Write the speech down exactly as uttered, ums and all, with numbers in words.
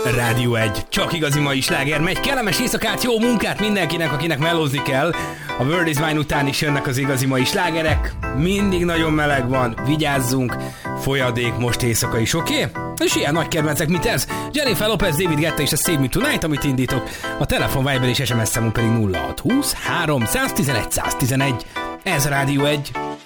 Rádió egy. Csak igazi mai sláger megy. Kellemes éjszakát, jó munkát mindenkinek, akinek melózni kell. A World is Mine után is jönnek az igazi mai slágerek. Mindig nagyon meleg van, vigyázzunk. Folyadék most éjszaka is, oké? Okay? És ilyen nagy kedvencek, mint ez. Jennifer Lopez, David Guetta és a Save Me Tonight, amit indítok. A telefon, Viber és es em es számunk pedig nulla hat húsz három egy egy egy egy egy. Ez a Rádió egy.